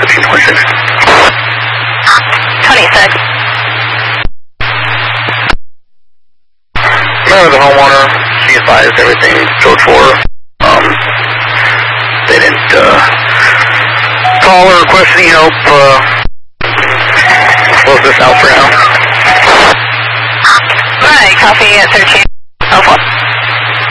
13.6. 26. Remember the homeowner, she advised everything code 4. They didn't call or request any help. Close this out for now. Alright, copy at 13.